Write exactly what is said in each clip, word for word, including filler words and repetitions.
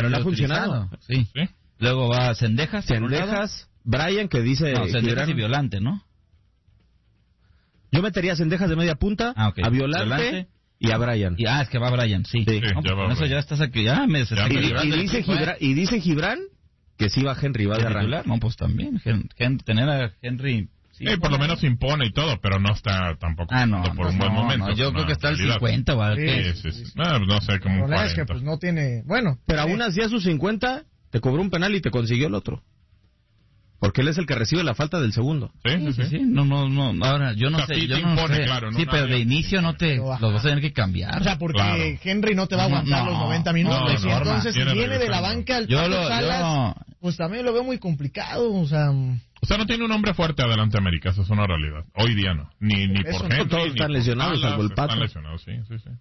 pero le ha funcionado. Sí. ¿Sí? Luego va Cendejas. Cendejas, Brian, que dice... No, Cendejas y Violante, ¿no? Yo metería a Cendejas de media punta, ah, okay. a Violante, Violante y a Brian. Y, ah, es que va Brian, sí. sí. sí no, ya con eso ya estás aquí, ya me y, y, dice Gibran, y dice Gibran que sí va Henry, va de arranque. No, pues también, Hen, Hen, tener a Henry... Sí, sí por lo menos impone y todo, pero no está tampoco ah, no, por un no, buen momento. No, yo creo que está al cincuenta, ¿vale? Sí, sí, sí. sí. No, no sé, como un cuarenta. Es que pues no tiene... Bueno, pero aún así a sus cincuenta te cobró un penal y te consiguió el otro. Porque él es el que recibe la falta del segundo. Sí, sí, sí. sí. No, no, no. Ahora, yo no o sea, sé. Yo no impone, sé. Claro, no sí, pero de inicio no te... Los vas a tener que cambiar. O sea, porque claro. Henry no te va a aguantar no, los noventa minutos. No, no, y entonces, si viene de la banca el Pato lo, Salas, yo... pues también lo veo muy complicado. O sea... O sea, no tiene un hombre fuerte adelante América. Eso es una realidad. Hoy día no. Ni, ni por Henry, todos están ni lesionados, salvo el Pato. Están lesionados, sí, sí, sí.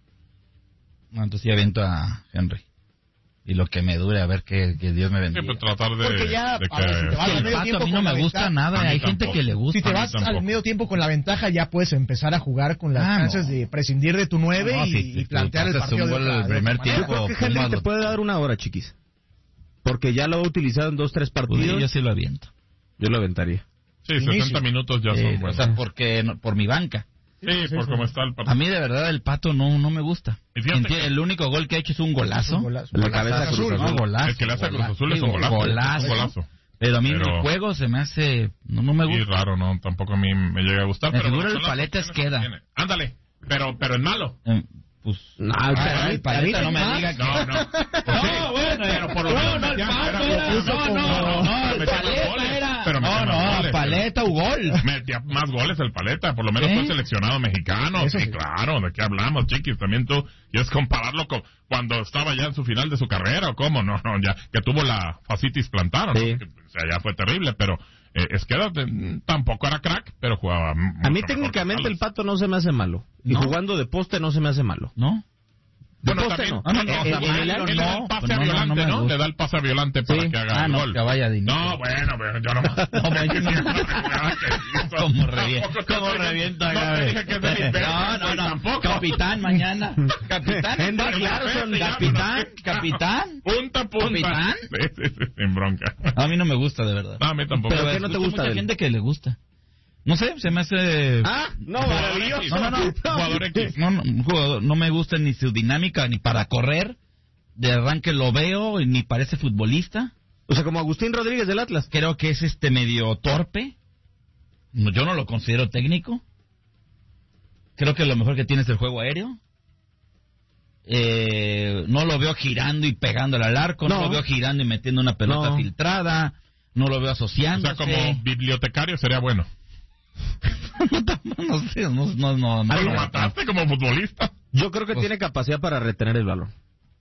No, entonces sí aviento a Henry. Y lo que me dure, a ver que, que Dios me bendiga. Sí, pues tratar de... Porque ya, de a ver, si te vas sí, al medio Pato, tiempo a mí no me gusta ventaja, nada, hay tampoco. gente que le gusta. Si te vas al medio tiempo con la ventaja, ya puedes empezar a jugar con las ah, chances no. de prescindir de tu nueve no, y, sí, y plantear el partido. Un de el primer tiempo. Yo creo que Henry te puede dar una hora, chiquis. Porque ya lo ha utilizado en dos, tres partidos. Pues yo sí lo aviento. Yo lo aventaría. Sí, sesenta minutos ya son eh, buenos. O sea, porque, no, por mi banca. Sí, sí, por sí, cómo sí. está el partido. A mí de verdad el Pato no no me gusta. Que... El único gol que ha hecho es un golazo. Un golazo. La cabeza de Cruz Azul. No, golazo. El que le hace a Cruz Azul es un golazo. Golazo. Un golazo. Pero a mí pero... el juego se me hace... No, no me gusta. Sí, raro, no. Tampoco a mí me llega a gustar. Me pero figura el Paleta Esqueda. Ándale. Pero, pero es malo. Eh, pues... No, ah, el Paleta no me diga que... No, no. No, bueno. Pero por lo menos... No, no, el Pato era... No, no, no. El Paleta era... Pero no, no, goles, Paleta o gol. Metía más goles el Paleta, por lo menos ¿Eh? fue seleccionado mexicano. Eso sí, sí, claro, ¿de qué hablamos, chiquis? También tú, ¿quieres compararlo con cuando estaba ya en su final de su carrera o cómo? No, no, ya, que tuvo la fascitis plantar, ¿no? Sí. Que, o sea, ya fue terrible, pero eh, es que era, tampoco era crack, pero jugaba. A mí técnicamente el Pato no se me hace malo. Y ¿no? jugando de poste no se me hace malo. ¿No? Bueno, también, no, no, no, o sea, el, el, el, le da el pase pues a Violante, ¿no? ¿no? Le da el pase a Violante para sí. que haga ah, el no, gol. Que vaya de no, bueno, pero yo no... no Como revienta, como revienta, No, no, no, tampoco. Capitán mañana. Capitán, Henry Clarkson, capitán, capitán. Punta, punta. Capitán. Sí, sí, sí, sin bronca. A mí no me gusta, de verdad. No, a mí tampoco. ¿Pero qué no te gusta? Hay mucha gente que le gusta. No sé, se me hace... Ah, no, maravilloso. No, no, no. Jugador X. No, no, un jugador, no me gusta ni su dinámica, ni para correr. De arranque lo veo, ni parece futbolista. O sea, como Agustín Rodríguez del Atlas. Creo que es este medio torpe. Yo no lo considero técnico. Creo que lo mejor que tiene es el juego aéreo. Eh, no lo veo girando y pegándole al arco. No, no lo veo girando y metiendo una pelota no. filtrada. No lo veo asociándose. O sea, como bibliotecario sería bueno. no sé, no, no, no. no ¿Lo no, mataste como futbolista? Yo creo que pues, tiene capacidad para retener el balón.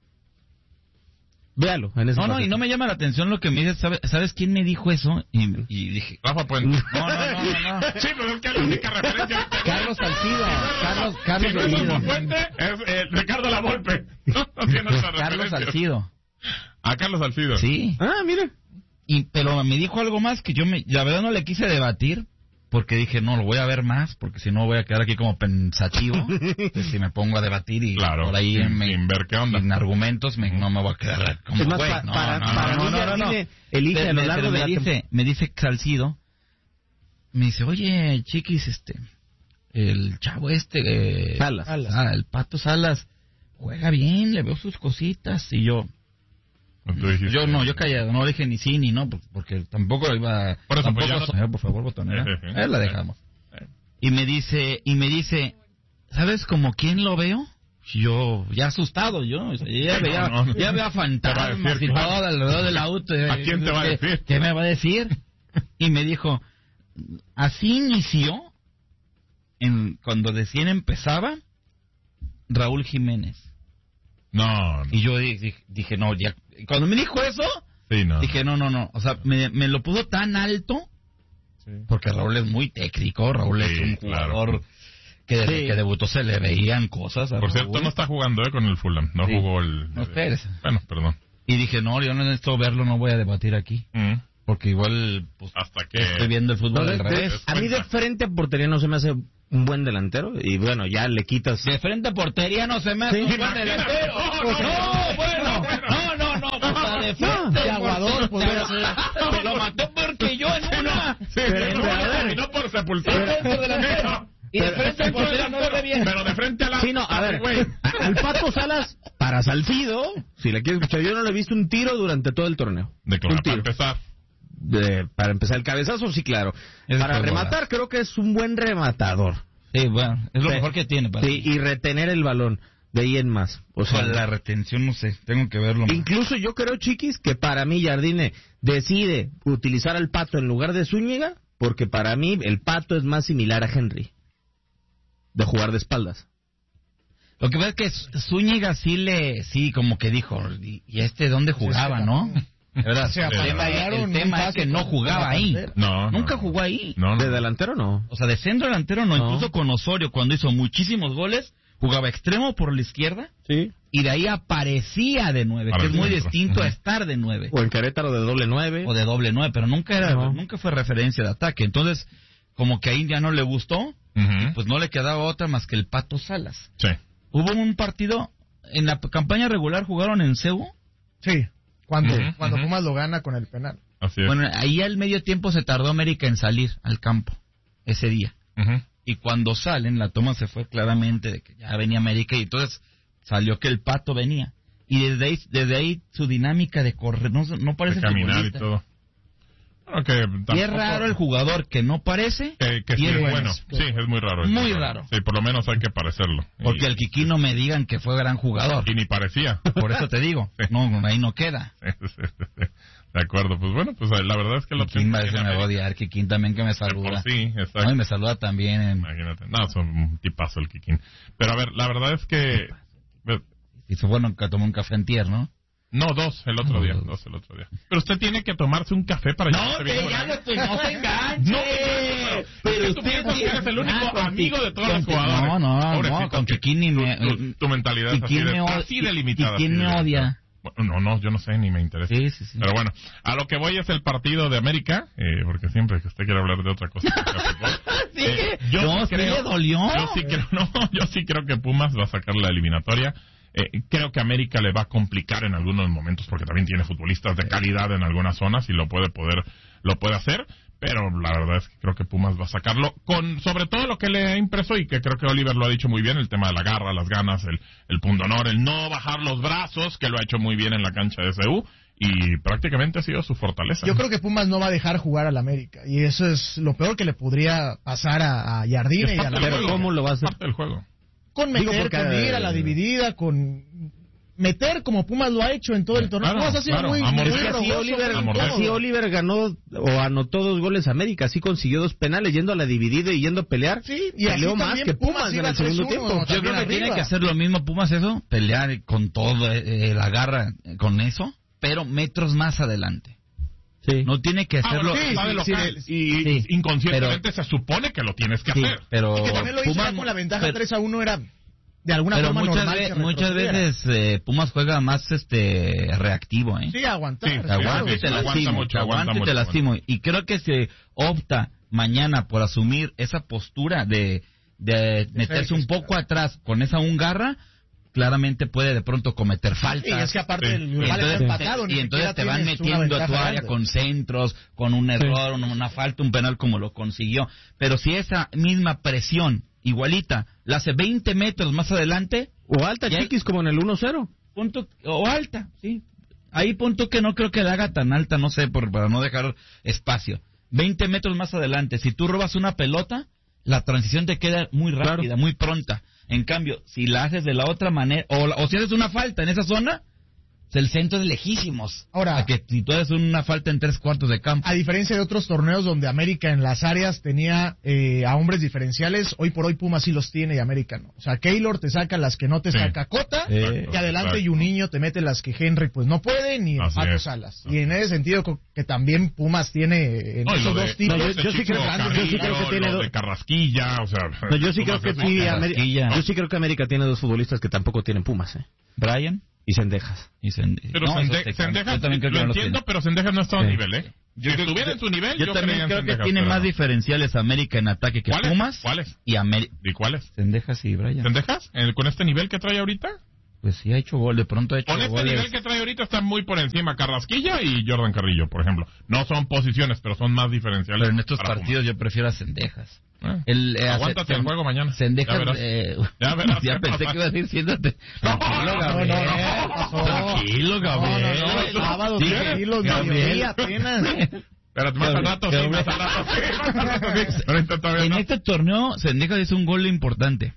Véalo. En ese no, no, y no me llama la atención lo que me dices. ¿Sabes, ¿sabes quién me dijo eso? Y, y dije... Rafa Puente. No, no, no, no. no. Sí, pero es que la única referencia... Carlos Salcido. Carlos, Carlos Salcido. Si no es Puente, es eh, Ricardo Lavolpe. No, no tiene esa Carlos Salcido. ¿A Carlos Salcido? Sí. Ah, mire. Y, pero me dijo algo más que yo, me, la verdad, no le quise debatir. Porque dije, no, lo voy a ver más, porque si no voy a quedar aquí como pensativo. Entonces, si me pongo a debatir y claro, por ahí sin, me, sin ver qué onda. sin argumentos, me, no me voy a quedar como, es más, güey, pa, no, para, no, para no, no, no, no, no, no. Elige a lo largo de me la dice, me dice Salcido, me dice, oye, chiquis, este, el chavo este, eh, Salas. Ah, el Pato Salas, juega bien, le veo sus cositas, y yo... Yo no, yo callado, no dije ni sí ni no, porque tampoco iba... Por eso, tampoco, pues ya no... Por favor, botonera, eh, la dejamos. Y me dice, y me dice, ¿sabes como quién lo veo? Yo, ya asustado, yo, o sea, ya veía, no, no. ya veía fantasmas y todo alrededor del auto. ¿A quién te va a decir? ¿Qué me va a decir? Y me dijo, así inició, en, cuando recién empezaba, Raúl Jiménez. No, no. Y yo dije, dije, no, ya, cuando me dijo eso, sí, no. dije, no, no, no, o sea, me, me lo puso tan alto, sí. Porque Raúl es muy técnico, Raúl sí, es un jugador claro. que desde sí. que debutó se le veían cosas. Por Raúl. cierto, no está jugando eh, con el Fulham, no sí. jugó el... No, espérese. Bueno, perdón. Y dije, no, yo no necesito verlo, no voy a debatir aquí. Mm. Porque igual, pues, hasta que estoy viendo el fútbol no, al revés. A mí de frente a portería no se me hace un buen delantero, y bueno, ya le quitas... De frente a portería no se me hace ¿Sí? un buen delantero. No, no, bueno, no, no, no, depredador, pues pero, pero lo mató porque yo en una. Sí, pero no, no por sepultar. Y de frente al portero no lo ve bien. Pero de frente a la... Sí, no, a ver, güey. Al Pato Salas, para Salcido, si le quieres escuchar, yo no le he visto un tiro durante todo el torneo. De claro, un tiro. Para empezar. De, para empezar el cabezazo, sí, claro. Es para rematar, bola. Creo que es un buen rematador. Sí, bueno, es lo sí. mejor que tiene. Para sí, y retener el balón. De ahí en más. O sea, la retención, no sé, tengo que verlo. Incluso yo creo, Chiquis, que para mí Jardine decide utilizar al Pato en lugar de Zúñiga, porque para mí el Pato es más similar a Henry. De jugar de espaldas. Lo que pasa es que Zúñiga sí le, sí, como que dijo, ¿y, y este dónde jugaba, sí, no? ¿Verdad? O sea, el tema, el tema es que no jugaba ahí. No, no, Nunca jugó ahí. No, no. ¿De delantero no? O sea, de centro delantero no. no. Incluso con Osorio, cuando hizo muchísimos goles, jugaba extremo por la izquierda. Sí. Y de ahí aparecía de nueve, Para que es muy centro. distinto uh-huh. a estar de nueve. O en Querétaro de doble nueve. O de doble nueve, pero nunca era, no. nunca fue referencia de ataque. Entonces, como que ahí ya no le gustó, uh-huh. pues no le quedaba otra más que el Pato Salas. Sí. Hubo un partido, en la campaña regular jugaron en C E U. Sí, cuando, uh-huh. cuando uh-huh. Pumas lo gana con el penal. Así es. Bueno, ahí al medio tiempo se tardó América en salir al campo, ese día. Uh-huh. Y cuando salen, la toma se fue claramente de que ya venía América y entonces salió que el Pato venía. Y desde ahí, desde ahí su dinámica de correr, no, no parece de caminar futbolista. Y todo. Bueno, que tampoco... Y es raro el jugador que no parece. Que, que sí es bueno. bueno. Sí, es muy raro. Muy raro. raro. Sí, por lo menos hay que parecerlo. Porque y... al Kiki no me digan que fue gran jugador. Y ni parecía. Por eso te digo. Sí. No, ahí no queda. Sí, sí, sí. De acuerdo, pues bueno, pues la verdad es que la opción... Kikín me va a odiar, Kikín también que me saluda. Sí, exacto. No, y me saluda también. En... Imagínate. No, es un tipazo el Kikín. Pero a ver, la verdad es que... Y fue bueno que tomó un café antier, ¿no? No, dos el otro no, día, dos el otro día. Pero usted tiene que tomarse un café para... No, te, ya lo estoy, no se enganche. No, pero, pero usted piensas que eres el único ah, amigo de todos los jugadores. No, no, Pobrecito, no, con Kikín ni me... Tu, tu, tu mentalidad es así, de, así delimitada. ¿Quién me odia? No, no, yo no sé, ni me interesa. Sí, sí, sí. Pero bueno, a lo que voy es el partido de América, eh, porque siempre que usted quiere hablar de otra cosa. sí, eh, yo no, sí creo, le dolió. Yo sí creo, no, yo sí creo que Pumas va a sacar la eliminatoria. Eh, creo que América le va a complicar en algunos momentos porque también tiene futbolistas de calidad en algunas zonas y lo puede poder, lo puede hacer. Pero la verdad es que creo que Pumas va a sacarlo con, sobre todo lo que le ha impreso y que creo que Oliver lo ha dicho muy bien, el tema de la garra, las ganas, el, el pundonor, el no bajar los brazos, que lo ha hecho muy bien en la cancha de C U y prácticamente ha sido su fortaleza. Yo creo que Pumas no va a dejar jugar al América y eso es lo peor que le podría pasar a, a Jardine y a la Pero ¿cómo lo va a hacer? Parte del juego. Con meter, Digo, con ir a la dividida, con meter como Pumas lo ha hecho en todo el torneo. Claro, Pumas ha sido claro. muy, muy así, Oliver, así Oliver ganó o anotó dos goles a América, así consiguió dos penales yendo a la dividida y yendo a pelear. Sí, y peleó más que Pumas, Pumas en el segundo tiempo. Yo creo que arriba. tiene que hacer lo mismo Pumas eso, pelear con todo, eh, la garra con eso, pero metros más adelante. Sí. No tiene que hacerlo. Ah, bueno, sí, sí, sí, y sí, inconscientemente pero, se supone que lo tienes que sí, hacer. Pero y que también lo hizo Pumas, con la ventaja pero, tres a uno era de alguna pero forma muchas normal ve, que muchas veces eh, Pumas juega más este reactivo, ¿eh? Sí, aguantar. Sí, aguanta sí, y te sí, lastimo, mucho, aguanta y te lastimo. Y creo que se opta mañana por asumir esa postura de, de, de meterse un poco atrás con esa un garra, claramente puede de pronto cometer faltas. Y es que aparte sí. el rival está empatado. Y entonces te van metiendo a tu área grande. Con centros, con un error, sí. una falta, un penal como lo consiguió. Pero si esa misma presión, igualita, la hace veinte metros más adelante... O alta, Chiquis, como en el uno cero. Punto, o alta, sí. Ahí punto que no creo que la haga tan alta, no sé, por, para no dejar espacio. veinte metros más adelante, si tú robas una pelota, la transición te queda muy rápida, claro. muy pronta. En cambio, si la haces de la otra manera, o, o si haces una falta en esa zona, el centro es lejísimos. Ahora, a que si tú haces una falta en tres cuartos de campo. A diferencia de otros torneos donde América en las áreas tenía eh, a hombres diferenciales, hoy por hoy Pumas sí los tiene y América no. O sea, Keylor te saca las que no te sí. saca Cota, eh, y adelante y un niño te mete las que Henry pues no puede, ni el Pato Salas. Y en ese sentido que también Pumas tiene en no, esos dos tipos. No, yo, yo, sí creo, Carrillo, yo sí creo que tiene dos. De Carrasquilla, o sea. No, yo sí creo que sí, América, yo sí creo que América tiene dos futbolistas que tampoco tienen Pumas, ¿eh? Brian. Y Cendejas. Y Cende... Pero no, Cende... Cendejas, lo entiendo, no pero Cendejas no está sí. a nivel, ¿eh? Yo si creo, estuviera en su nivel, yo, yo también creo Cendejas, que tiene pero... más diferenciales América en ataque que ¿Cuáles? Pumas. ¿Cuáles? Y, Ameri... ¿Y cuáles? Cendejas y Brian. ¿Cendejas? ¿Con este nivel que trae ahorita? Pues sí, ha hecho gol, de pronto ha hecho Con este goles. nivel que trae ahorita está muy por encima Carrasquilla y Jordan Carrillo, por ejemplo. No son posiciones, pero son más diferenciales. Pero en estos para partidos Pumas. yo prefiero a Cendejas. Eh, El, eh, Aguántate hace- el juego mañana. Cendejas, Ya verás. eh, Ya verás ya qué pensé pasa. que iba a decir, siéntate. No, Tranquilo, no, Gabriel. no, no, no, pasó. Tranquilo, Gabriel. No, no, no, el sábado, Dije, tranquilos, Gabriel. mediodía apenas. Espérate, más al rato sí, más al rato sí, más al rato sí. Ahorita todavía En no. este torneo, Cendejas hizo un gol importante.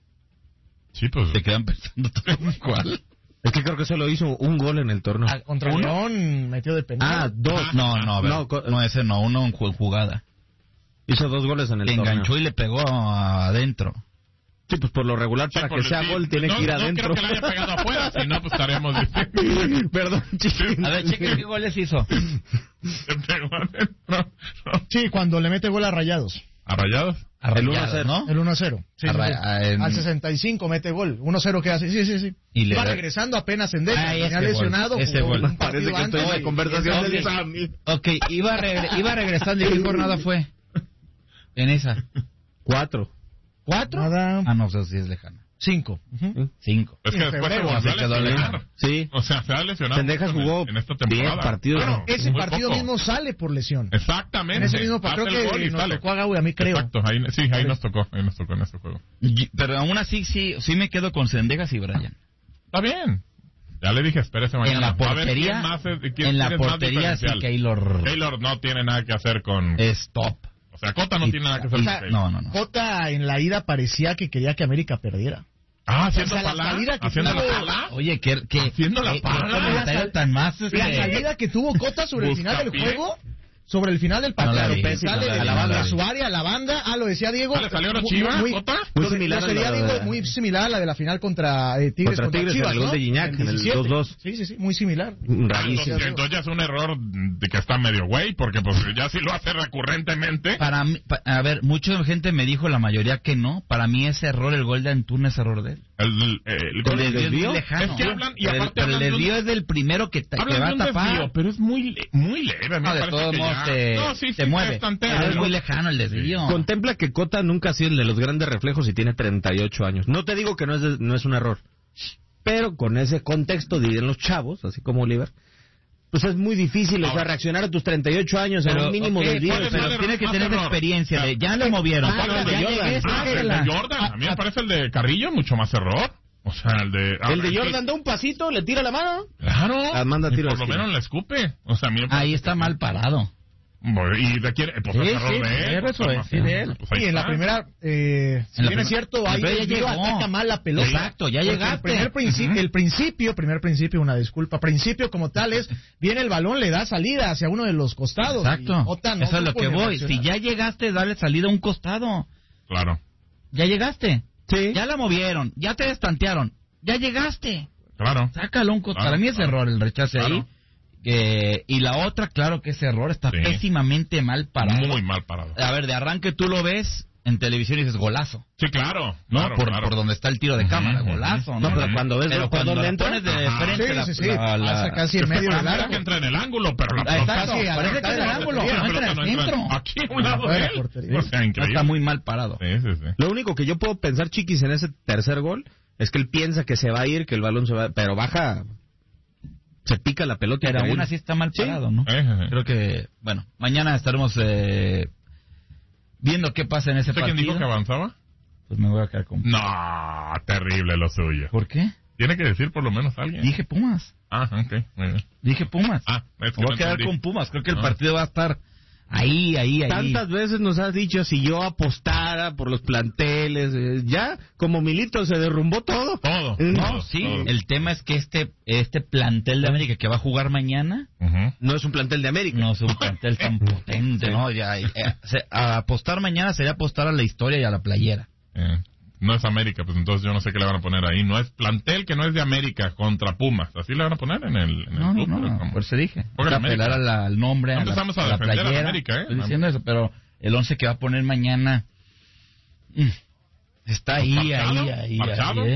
Sí, pues. Se quedan pensando todos cuál. Es que creo que solo hizo un gol en el torneo. Ah, Contra León metió de penal. Ah, dos. No, no, a ver, No, co- no, ese no, uno en ju- jugada. Hizo dos goles en el Le torneo. enganchó y le pegó adentro. Sí, pues por lo regular, Sí, para por- que sea sí, gol, tiene no, que ir no adentro. creo que le haya pegado afuera, si no, pues estaríamos diciendo. Perdón, chiquín. A ver, cheque qué goles hizo. Le pegó adentro. No. Sí, cuando le mete gol a Rayados. ¿A Rayados? A El uno a Rayados, cero. ¿no? El uno a cero. Sí, A sí, Ra- sí. a- en- Al sesenta y cinco mete gol. uno a cero queda así. Sí, sí, sí. Y le Va da- regresando apenas en década. Ah, Tenía ese gol, lesionado. ese jugó gol. un Parece partido que estoy en antes. la conversación Ok. del Sammy. Ok, iba, regre- iba regresando y qué jornada fue. En esa. Cuatro. ¿Cuatro? Nada. Ah, no, eso sí es lejana. Cinco. Ujú. Cinco. Es que En después se febrero, volvió a se quedó lesionar. lesionado. Sí. O sea, se ha lesionado. Cendejas mucho en- jugó en esta diez temporada. partidos. Bueno, ese muy partido poco. mismo sale por lesión. Exactamente. En ese mismo partido Hace el gol que y nos sale. tocó a Gau y a mí, creo. Exacto, ahí, sí, ahí nos tocó, ahí nos tocó en este juego. Y- Pero aún así, sí, sí me quedo con Cendejas y Brian. Está bien. Ya le dije, espérese mañana. En la A ver portería, quién más es- quién- en la quién es más portería sí diferencial. Keylor Taylor no tiene nada que hacer con... es top. O sea, Cota no Y- tiene nada que hacer y- con Taylor. no, no, no. Jota en la ida parecía que quería que América perdiera. Ah, haciendo O sea, la pala. salida que Haciendo la tuvo- pala. Oye, que, que Haciendo la eh, pala. qué comentario tan más este, La salida que tuvo Cota sobre el final del Buscapié. juego, sobre el final del No partido, la vi, sale no la de vi, la no banda la a vi. su área, a la banda, ah, lo decía Diego. Ah, ¿le salió a la muy- Chiva, muy, Cota? Muy lo- similar lo a sería la Diego, de- muy similar a la de la final contra eh, Tigres, Contra Tigres, en Chivas, el gol ¿no? de Gignac, en el diecisiete. dos dos. Sí, sí, sí, muy similar. Rarísimo. Entonces, entonces ya es un error de que está medio güey, porque pues ya si lo hace recurrentemente... Para mí, pa- a ver, mucha gente me dijo, la mayoría que no. Para mí ese error, el gol de Antuna es error de él. El, el, el gol El de- desvío es muy desvío? lejano. Es que hablan- y Pero el- aparte pero el hablan de un- desvío es del primero que, ta- que Hablan va de a un tapar. desvío, pero es muy, le- muy leve. a mí No, me de parece todos que modos ya- te, No, sí, te sí, mueve. es tanteo, Pero es pero- muy lejano el desvío. Contempla que Cota nunca ha sido el de los grandes reflejos y tiene treinta y ocho años. No te digo que no es, de- no es un error, pero con ese contexto, dirían los chavos, así como Oliver, pues es muy difícil, o sea, Ahora. reaccionar a tus treinta y ocho años en Pero, un mínimo ok, del día. ¿cuál es pero el tiene error que más tener error? experiencia. Ah, De, ya lo movieron. ah, ya el de llegué, Jordan. Ah, el sáquela. de Jordan. A mí me parece el de Carrillo mucho más error. O sea, el de... El de ah, Jordan sí. da un pasito, le tira la mano. Claro. Ah, manda Y tiro por de lo esquina. menos le escupe. O sea, a mí me Ahí parece está que- mal parado. Bueno, y de quién... Pues Sí, es error sí, de él. pero eso Pues, es, sí, de él. pues ahí Y en la está. primera, eh, si En la bien es primera- cierto, la ahí primera ya desvío, llegó. ataca mal la pelota. Exacto, ya Porque llegaste. El primer principio, Ujú. el principio, primer principio, una disculpa, principio como tal es, viene el balón, le da salida hacia uno de los costados. Exacto. Y Jota no Eso es lo supo que ni voy. Si reaccionar. ya llegaste, dale salida a un costado. Claro. Ya llegaste. Sí. Ya la movieron. Ya te destantearon. Ya llegaste. Claro. Sácalo a un costado. Claro, Para mí es claro. error el rechace Claro. ahí. Eh, y la otra, claro que ese error está Sí. pésimamente mal parado. Muy mal parado. A ver, de arranque tú lo ves en televisión y dices golazo. Sí, claro. ¿No? Claro, por, claro. por donde está el tiro de Ujú, cámara, ujú. golazo, ¿no? No, pero cuando ves Pero por cuando dónde la entra, pones de ajá. frente, Sí, la, sí, sí, la- la- pasa casi en medio del Parece arco. que entra en el ángulo, pero la Ah, pelota... exacto, casi a la parece que mitad es de el la ángulo, portería. no entra en La el pelota no entra centro. Aquí a un lado Afuera de de él. la portería. O sea, No, increíble. está muy mal parado. Sí, sí, sí. Lo único que yo puedo pensar, Chiquis, en ese tercer gol, es que él piensa que se va a ir, que el balón se va, pero baja, se pica la pelota. y Pero cae. aún así está mal Sí. parado, ¿no? Eh, eh, eh. Creo que, bueno, mañana estaremos eh, viendo qué pasa en ese ¿Usted quién partido. dijo que avanzaba? Pues me voy a quedar con... No, terrible lo suyo. ¿Por qué? Tiene que decir por lo menos alguien. Dije Pumas. Ah, ok, muy bien. Dije Pumas. Ah, es que Me voy no a quedar entendí. con Pumas. Creo que el Ah. partido va a estar ahí, ahí, ahí. Tantas veces nos has dicho, si yo apostara por los planteles, eh, ya, como Milito se derrumbó todo. Todo. Eh, No, todo, sí. todo. El tema es que este este plantel de América que va a jugar mañana Ujú. No es un plantel de América. no es un plantel tan potente, ¿no? Ya, eh, se- a apostar mañana sería apostar a la historia y a la playera. Eh, no es América, pues entonces yo no sé qué le van a poner ahí. No es plantel que no es de América contra Pumas. Así le van a poner en el, en el No, no, club, no, pero como- por eso dije. Juega en Apelar América. a la- al nombre, No a la, empezamos a a la defender a la playera. América, ¿eh? Estoy diciendo eso, pero el once que va a poner mañana mm, está ahí, ahí, ¿Parchado? ahí, ¿Parchado? ahí, ¿eh?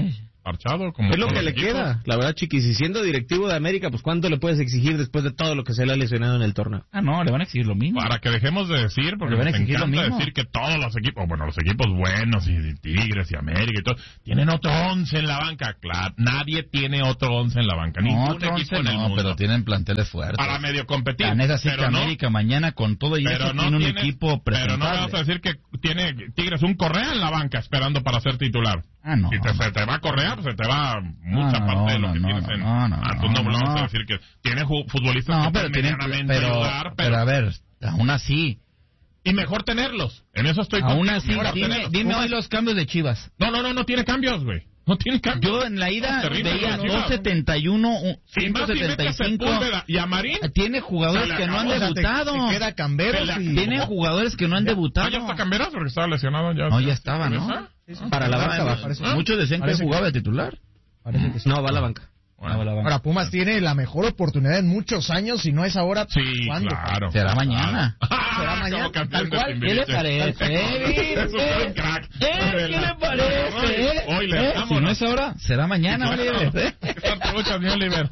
parchado. Como es lo que le equipos. queda, la verdad, Chiquis. Y siendo directivo de América, pues ¿cuánto le puedes exigir después de todo lo que se le ha lesionado en el torneo? Ah, no, le van a exigir lo mismo. Para que dejemos de decir, porque me encanta decir que todos los equipos, bueno, los equipos buenos, y Tigres y América y todo, tienen otro once en la banca. Claro, nadie tiene otro once en la banca. No, ningún otro equipo once en el no, mundo. pero tienen planteles fuertes. Para medio competir. Tan es así pero que no, América mañana con todo y eso no tiene un tiene, equipo presentable. Pero no me vas a decir que tiene Tigres un Correa en la banca esperando para ser titular. Ah, no. Si te, se te va a Correa, pues se te va mucha no, parte no, de lo no, que no, tienes no, en... No, no, ah, tú no me no, vas no. a decir que tiene futbolistas no, que pero pueden medianamente pero, ayudar, pero... pero a ver, aún así... Y mejor tenerlos. En eso estoy... Aún así, dime, dime hoy los cambios de Chivas. No, no, no, no tiene cambios, güey. No tiene cambios. Yo en la ida terrible, veía no, dos setenta y uno, ciento setenta y cinco. Y a Marín tiene jugadores que no han debutado. Te, te queda Camberos y... Tiene jugadores que no han ya, debutado. ¿Ya está Camberos porque estaba lesionado? Ya, no, ya estaba, ¿no? Sí, sí. Para la banca va. ¿Ah? Muchos decían que jugaba de titular. Parece que sí. No, va a la banca. Bueno. Ahora Pumas tiene la mejor oportunidad en muchos años, si no es ahora, sí, ¿cuándo? Claro. Será mañana. Será mañana. Tal cual. ¿Qué le parece? ¿Eh? Es un buen crack. ¿Eh? ¿Qué le parece? Hoy le ¿Eh? damos. Si no es ahora, será mañana, Oliver. Muchas, mi Oliver.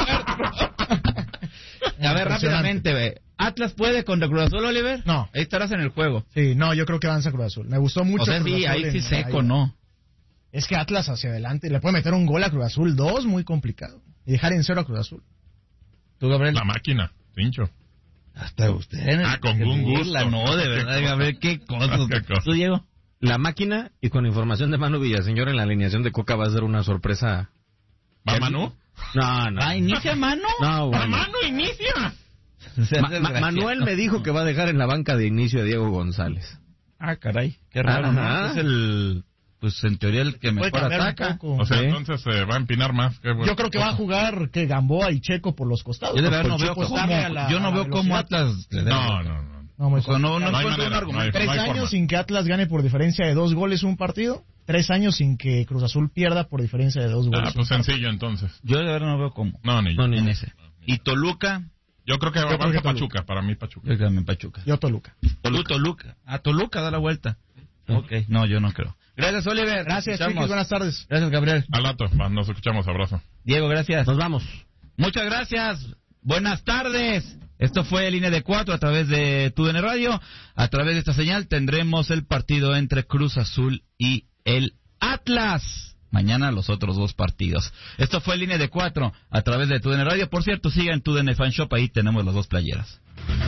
A ver, rápidamente, ve. ¿Atlas puede contra Cruz Azul, Oliver? No. Ahí estarás en el juego. Sí, no, yo creo que avanza Cruz Azul. Me gustó mucho. O sea, Cruz sí, Azul ahí sí en, seco, ahí, ¿no? Es que Atlas hacia adelante le puede meter un gol a Cruz Azul, dos, muy complicado. Y dejar en cero a Cruz Azul. ¿Tú, Gabriel? La máquina, Pincho. Hasta usted. Ah, con un gusto. La no, de verdad, Gabriel, qué cosas. ¿Qué cosa? ¿Tú, Diego? La máquina, y con información de Manu Villaseñor en la alineación de Coca, va a ser una sorpresa. ¿Va Manu? No, no. ¿Ah, inicia Manu? No, bueno. ¡A Manu inicia! Ma- Ma- Manuel me dijo que va a dejar en la banca de inicio a Diego González. Ah, caray, qué raro, Ajá. ¿no? Es el, pues en teoría el que mejor ataca. O sea, Sí. entonces se eh, va a empinar más. Qué bueno. Yo creo que va a jugar que Gamboa y Checo por los costados. Yo de verdad Por no veo Checo cómo, estarle a la- yo no a la veo cómo velocidad. Atlas le dé. No, no, no. No, muy O sea, no, no, No hay encuentro manera, un argumento. no hay- Tres no hay años forma. sin que Atlas gane por diferencia de dos goles un partido. Tres años sin que Cruz Azul pierda por diferencia de dos goles. Ah, pues sencillo entonces. Yo de verdad no veo cómo. No, ni yo. No, ni En yo. ese. Y Toluca, Yo creo que va Yo creo a que Pachuca, para mí Pachuca. yo también Pachuca. Yo Toluca. Toluca. Toluca. A Toluca da la vuelta. Ok, no, yo no creo. Gracias, Oliver. Gracias, Escuchamos. chicos. Buenas tardes. Gracias, Gabriel. Al rato, va, nos escuchamos, abrazo. Diego, gracias. Nos vamos. Muchas gracias. Buenas tardes. Esto fue Línea de Cuatro a través de T U D N Radio. A través de esta señal tendremos el partido entre Cruz Azul y el Atlas. Mañana los otros dos partidos. Esto fue Línea de Cuatro a través de T U D N Radio. Por cierto, sigan T U D N Fan Shop. Ahí tenemos las dos playeras.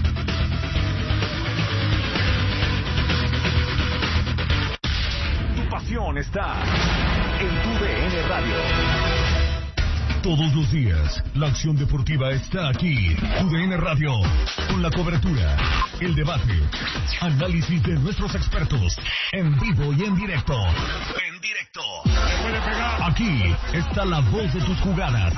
Tu pasión está en Tu D N Radio. Todos los días, la acción deportiva está aquí. Tu D N Radio, con la cobertura, el debate, análisis de nuestros expertos, en vivo y en directo. En directo. Aquí está la voz de tus jugadas.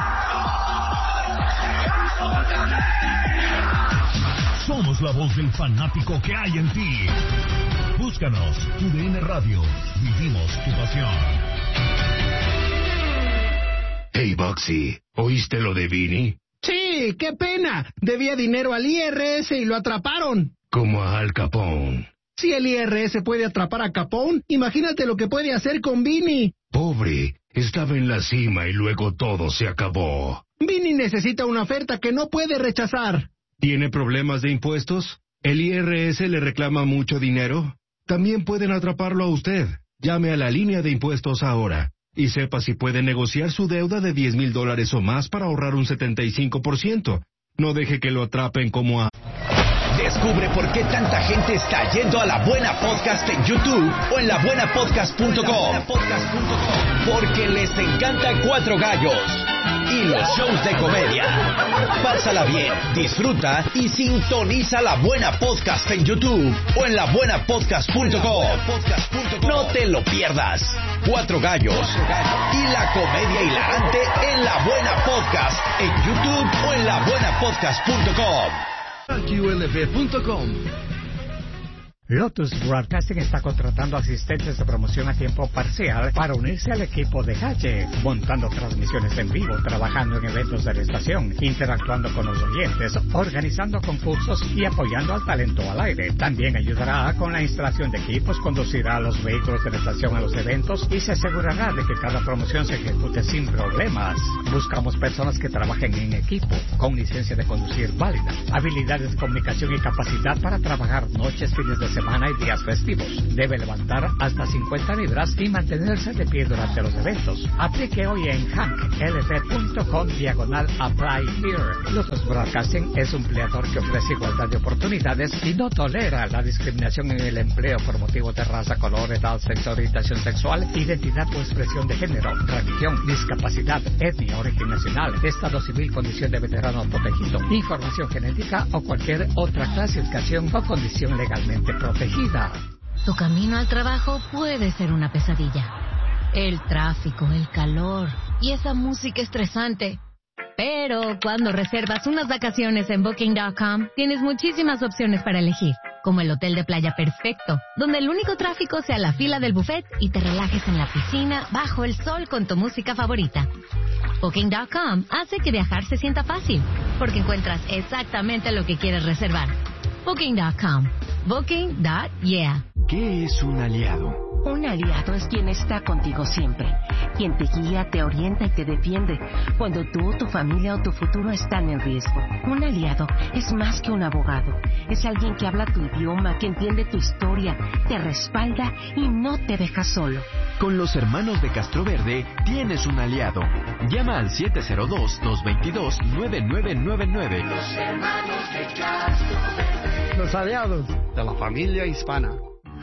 Somos la voz del fanático que hay en ti. Búscanos, Tu D N Radio. Vivimos tu pasión. Hey, Boxy, ¿oíste lo de Vini? Sí, qué pena. Debía dinero al I R S y lo atraparon. Como a Al Capone. Si el I R S puede atrapar a Capone, imagínate lo que puede hacer con Vini. Pobre, estaba en la cima y luego todo se acabó. Vini necesita una oferta que no puede rechazar. ¿Tiene problemas de impuestos? ¿El I R S le reclama mucho dinero? También pueden atraparlo a usted. Llame a la línea de impuestos ahora. Y sepa si puede negociar su deuda de diez mil dólares o más para ahorrar un setenta y cinco por ciento. No deje que lo atrapen como a... Descubre por qué tanta gente está yendo a La Buena Podcast en YouTube o en la buena podcast punto com. Porque les encanta Cuatro Gallos y los shows de comedia. Pásala bien, disfruta y sintoniza La Buena Podcast en YouTube o en la buena podcast punto com. No te lo pierdas. Cuatro Gallos y la comedia hilarante en La Buena Podcast en YouTube o en la buena podcast punto com. Q L B punto com. Lotus Broadcasting está contratando asistentes de promoción a tiempo parcial para unirse al equipo de Calle, montando transmisiones en vivo, trabajando en eventos de la estación, interactuando con los oyentes, organizando concursos y apoyando al talento al aire. También ayudará con la instalación de equipos, conducirá a los vehículos de la estación a los eventos y se asegurará de que cada promoción se ejecute sin problemas. Buscamos personas que trabajen en equipo, con licencia de conducir válida, habilidades de comunicación y capacidad para trabajar noches, fines de semana y días festivos. Debe levantar hasta cincuenta libras y mantenerse de pie durante los eventos. Aplique hoy en hank l p punto com diagonal apply here. Lotus Broadcasting es un empleador que ofrece igualdad de oportunidades y no tolera la discriminación en el empleo por motivos de raza, color, edad, sexo, orientación sexual, identidad o expresión de género, religión, discapacidad, etnia, origen nacional, estado civil, condición de veterano protegido, información genética o cualquier otra clasificación o condición legalmente protegida. Tu camino al trabajo puede ser una pesadilla. El tráfico, el calor y esa música estresante. Pero cuando reservas unas vacaciones en Booking punto com, tienes muchísimas opciones para elegir, como el hotel de playa perfecto, donde el único tráfico sea la fila del buffet y te relajes en la piscina bajo el sol con tu música favorita. Booking punto com hace que viajar se sienta fácil, porque encuentras exactamente lo que quieres reservar. Booking punto com. Booking punto yeah. ¿Qué es un aliado? Un aliado es quien está contigo siempre, quien te guía, te orienta y te defiende cuando tú, tu familia o tu futuro están en riesgo. Un aliado es más que un abogado, es alguien que habla tu idioma, que entiende tu historia, te respalda y no te deja solo. Con los hermanos de Castroverde tienes un aliado. Llama al siete cero dos, dos dos dos, nueve nueve nueve nueve. Los hermanos de Castroverde. Los aliados de la familia hispana.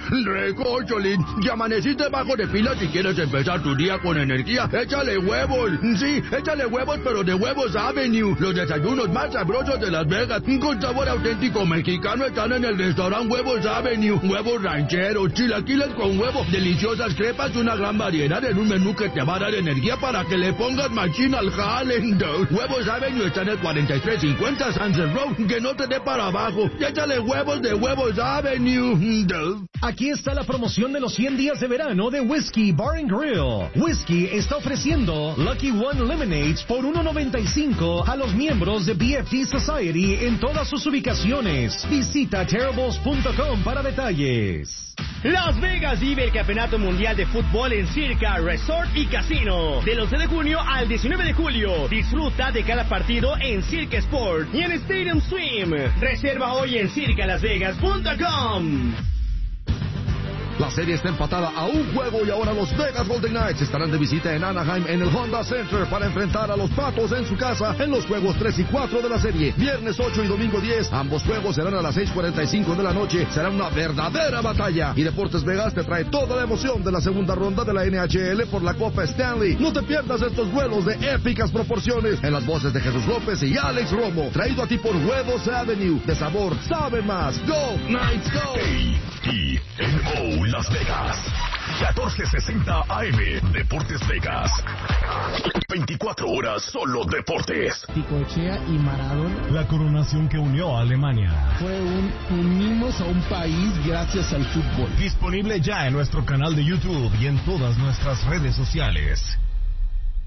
Recócholín, ya amaneciste bajo de pila si quieres empezar tu día con energía. Échale huevos, sí, échale huevos, pero de Huevos Avenue. Los desayunos más sabrosos de Las Vegas, con sabor auténtico mexicano, están en el restaurante Huevos Avenue. Huevos rancheros, chilaquiles con huevo, deliciosas crepas, una gran variedad en un menú que te va a dar energía para que le pongas machina al jale. Huevos Avenue está en el cuarenta y tres cincuenta Sunset Road, que no te dé para abajo. Échale huevos de Huevos Avenue. Aquí está la promoción de los cien días de verano de Whiskey Bar and Grill. Whiskey está ofreciendo Lucky One Lemonades por uno noventa y cinco a los miembros de B F T Society en todas sus ubicaciones. Visita terribles punto com para detalles. Las Vegas vive el Campeonato Mundial de Fútbol en Circa Resort y Casino. Del once de junio al diecinueve de julio. Disfruta de cada partido en Circa Sport y en Stadium Swim. Reserva hoy en circa las vegas punto com. La serie está empatada a un juego y ahora los Vegas Golden Knights estarán de visita en Anaheim en el Honda Center para enfrentar a los Patos en su casa en los juegos tres y cuatro de la serie. Viernes ocho y domingo diez, ambos juegos serán a las seis cuarenta y cinco de la noche. Será una verdadera batalla. Y Deportes Vegas te trae toda la emoción de la segunda ronda de la N H L por la Copa Stanley. No te pierdas estos duelos de épicas proporciones en las voces de Jesús López y Alex Romo. Traído a ti por Huevos Avenue. De sabor, sabe más. Go Knights, go. A E N O Las Vegas, catorce sesenta A M, Deportes Vegas. veinticuatro horas solo deportes. Ticochea y Maradona. La coronación que unió a Alemania. Fue un unimos a un país gracias al fútbol. Disponible ya en nuestro canal de YouTube y en todas nuestras redes sociales.